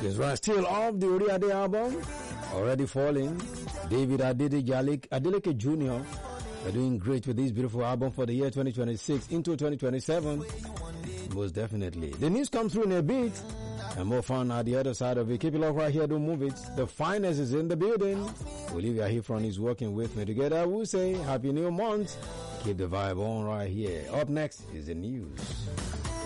Yes, right. Still off the Oriade album. Already falling. David Adeleke Jr. are doing great with this beautiful album for the year 2026 into 2027. Most definitely. The news comes through in a bit. And more fun at the other side of it. Keep it locked right here. Don't move it. The finest is in the building. Olivia Hifron is working with me. Together we'll say Happy New Month. Keep the vibe on right here. Up next is the news.